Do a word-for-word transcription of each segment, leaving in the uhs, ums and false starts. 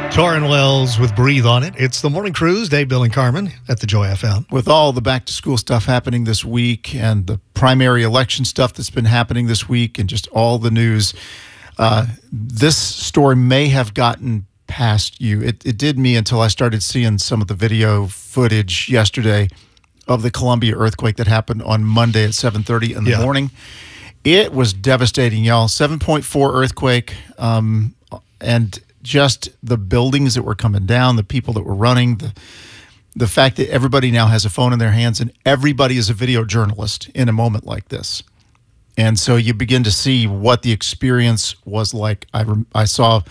Torrin Wells with Breathe on It. It's the Morning Cruise. Dave, Bill, and Carmen at the Joy F M. With all the back-to-school stuff happening this week and the primary election stuff that's been happening this week and just all the news, uh, this story may have gotten past you. It, it did me until I started seeing some of the video footage yesterday of the Columbia earthquake that happened on Monday at seven thirty in the Yeah. morning. It was devastating, y'all. seven point four earthquake, um, and just the buildings that were coming down, the people that were running, the the fact that everybody now has a phone in their hands and everybody is a video journalist in a moment like this. And so you begin to see what the experience was like. I, rem- I saw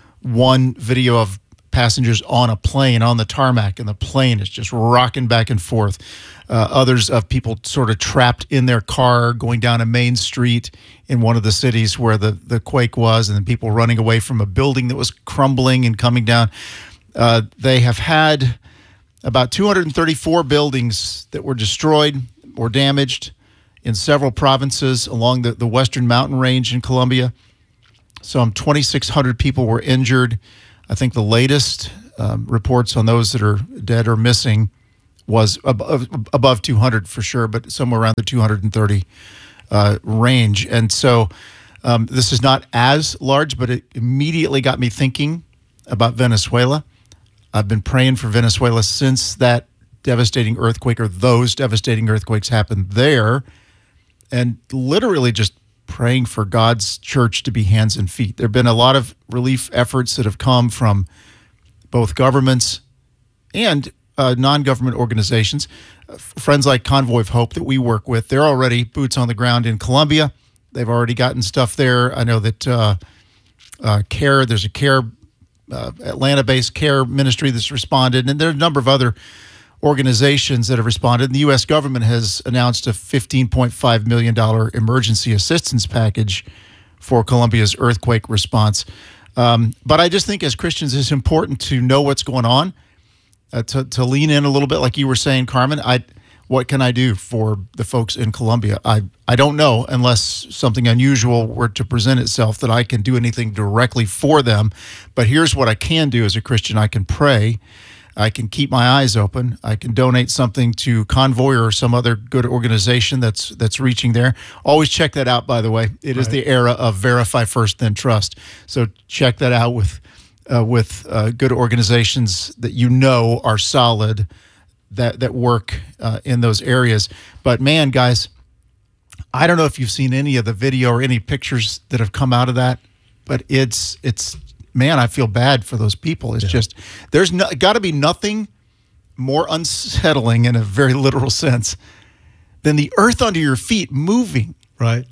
one video of passengers on a plane on the tarmac, and the plane is just rocking back and forth. Uh, others of people sort of trapped in their car going down a main street in one of the cities where the, the quake was, and then people running away from a building that was crumbling and coming down. Uh, they have had about two hundred thirty-four buildings that were destroyed or damaged in several provinces along the, the western mountain range in Colombia. Some twenty-six hundred people were injured. I think the latest um, reports on those that are dead or missing was above, above two hundred for sure, but somewhere around the two hundred thirty uh, range. And so um, this is not as large, but it immediately got me thinking about Venezuela. I've been praying for Venezuela since that devastating earthquake or those devastating earthquakes happened there, and literally just praying for God's church to be hands and feet. There have been a lot of relief efforts that have come from both governments and uh, non-government organizations. Uh, friends like Convoy of Hope that we work with, they're already boots on the ground in Colombia. They've already gotten stuff there. I know that uh, uh, CARE, there's a CARE, uh, Atlanta-based CARE ministry that's responded, and there are a number of other organizations that have responded. The U S government has announced a fifteen point five million dollars emergency assistance package for Colombia's earthquake response. Um, but I just think as Christians, it's important to know what's going on, uh, to, to lean in a little bit. Like you were saying, Carmen, I, what can I do for the folks in Colombia? I, I don't know unless something unusual were to present itself that I can do anything directly for them. But here's what I can do as a Christian. I can pray. I can keep my eyes open. I can donate something to Convoy or some other good organization that's that's reaching there. Always check that out, by the way. It right. is the era of verify first, then trust. So check that out with uh, with uh, good organizations that you know are solid, that, that work uh, in those areas. But man, guys, I don't know if you've seen any of the video or any pictures that have come out of that, but it's it's man, I feel bad for those people. It's yeah. just, there's no, got to be nothing more unsettling in a very literal sense than the earth under your feet moving. Right.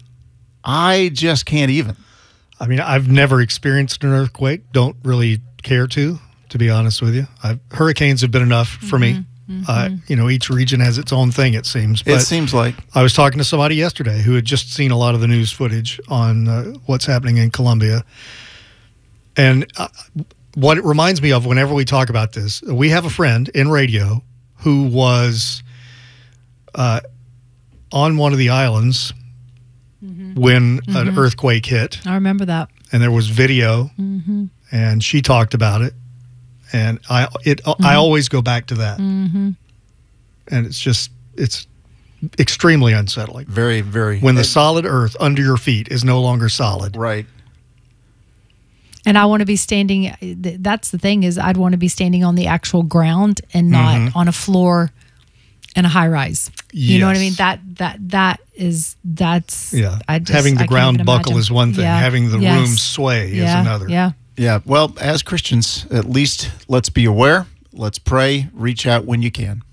I just can't even. I mean, I've never experienced an earthquake. Don't really care to, to be honest with you. I've, hurricanes have been enough for mm-hmm. me. Mm-hmm. Uh, you know, each region has its own thing, it seems. But it seems like. I was talking to somebody yesterday who had just seen a lot of the news footage on uh, what's happening in Colombia. And uh, what it reminds me of whenever we talk about this, we have a friend in radio who was uh, on one of the islands mm-hmm. when mm-hmm. an earthquake hit. I remember that. And there was video, mm-hmm. and she talked about it. And I it mm-hmm. I always go back to that. Mm-hmm. And it's just, it's extremely unsettling. Very, very. When the solid earth under your feet is no longer solid. Right. And I want to be standing, that's the thing is I'd want to be standing on the actual ground and not mm-hmm. on a floor in a high rise. You yes. know what I mean? That that that is, that's, yeah. I just, having the I ground buckle imagine. is one thing. Yeah. Having the yes. room sway yeah. is another. Yeah. Yeah. Well, as Christians, at least let's be aware. Let's pray. Reach out when you can.